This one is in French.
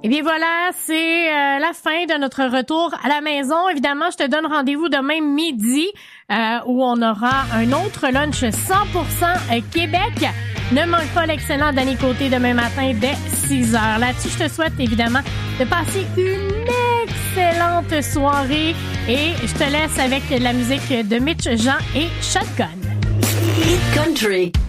Et bien voilà, c'est la fin de notre retour à la maison. Évidemment, je te donne rendez-vous demain midi où on aura un autre lunch 100% Québec. Ne manque pas l'excellent Danny Côté demain matin dès 6h. Là-dessus, je te souhaite évidemment de passer une excellente soirée et je te laisse avec la musique de Mitch Jean et Shotgun. Hit Country.